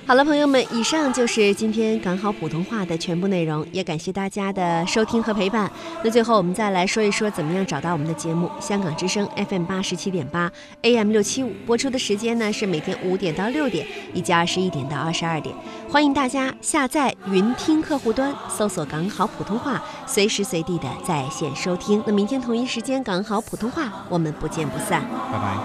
好了，朋友们，以上就是今天港好普通话的全部内容，也感谢大家的收听和陪伴。那最后我们再来说一说怎么样找到我们的节目。香港之声 FM87.8 AM 675播出的时间呢是每天5点到6点，以及21点到22点。欢迎大家下载云听客户端，搜索港好普通话，随时随地的在线收听。那明天同一时间港好普通话，我们不见不散。 拜拜。